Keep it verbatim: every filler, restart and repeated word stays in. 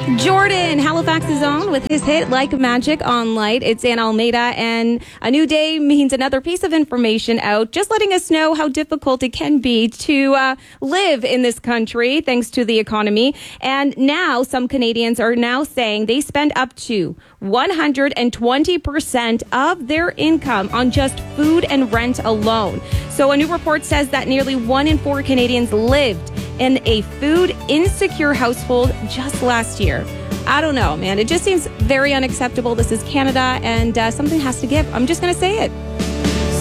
Jordan, Halifax's own, with his hit Like Magic on Light. It's Ann Almeida, and a new day means another piece of information out, just letting us know how difficult it can be to uh, live in this country thanks to the economy. And now some Canadians are now saying they spend up to one hundred twenty percent of their income on just food and rent alone. So a new report says that nearly one in four Canadians lived in a food insecure household just last year. I don't know, man. It just seems very unacceptable. This is Canada, and uh, something has to give. I'm just going to say it.